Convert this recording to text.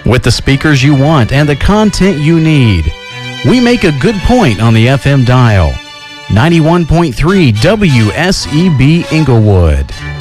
with the speakers you want and the content you need. We make a good point on the FM dial. 91.3 WSEB Inglewood.